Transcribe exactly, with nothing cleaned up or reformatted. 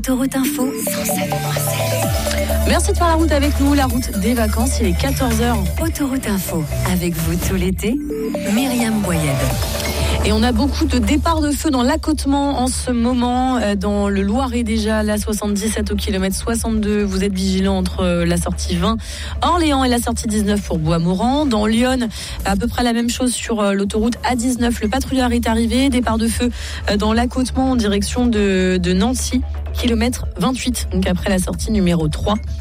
Autoroute Info, cent sept point sept. Merci de faire la route avec nous, la route des vacances, il est quatorze heures. Autoroute Info, avec vous tout l'été, Myriam Boyed. Et on a beaucoup de départs de feu dans l'accotement en ce moment. Dans le Loiret déjà, la soixante-dix-sept au kilomètre soixante-deux. Vous êtes vigilants entre la sortie vingt Orléans et la sortie dix-neuf pour Bois-Morand. Dans Lyon, à peu près la même chose sur l'autoroute A dix-neuf. Le patrouilleur est arrivé. Départ de feu dans l'accotement en direction de, de Nancy, kilomètre vingt-huit. Donc après la sortie numéro trois.